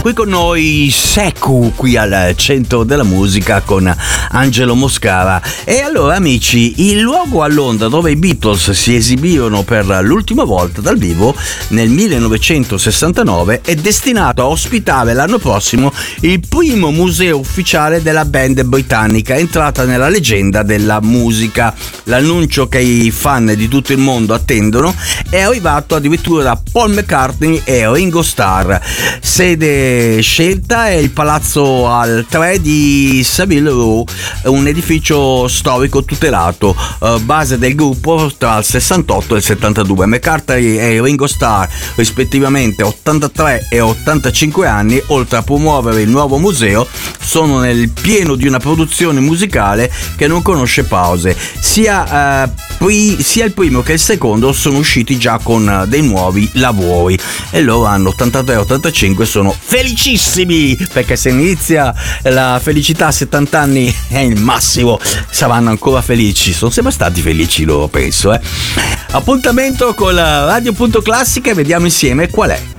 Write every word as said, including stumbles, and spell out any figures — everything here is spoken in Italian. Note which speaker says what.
Speaker 1: Qui con noi Secu, qui al centro della musica con Angelo Moscara. E allora amici, il luogo a Londra dove i Beatles si esibirono per l'ultima volta dal vivo nel millenovecentosessantanove è destinato a ospitare l'anno prossimo il primo museo ufficiale della band britannica, entrata nella leggenda della musica. L'annuncio che i fan di tutto il mondo attendono è arrivato addirittura da Paul McCartney e Ringo Starr. Sede scelta è il palazzo al tre di Savile Row, un edificio storico tutelato, eh, base del gruppo tra il sessantotto e il settantadue. McCartney e Ringo Starr, rispettivamente ottantatré e ottantacinque anni, oltre a promuovere il nuovo museo, sono nel pieno di una produzione musicale che non conosce pause. Sia, eh, pri- sia il primo che il secondo sono usciti già con dei nuovi lavori e loro hanno ottantatré e ottantacinque, sono felicissimi perché se inizia la felicità a settanta anni è il massimo, saranno ancora felici, sono sempre stati felici loro, penso. eh. Appuntamento con la Radio Punto Classica e vediamo insieme qual è.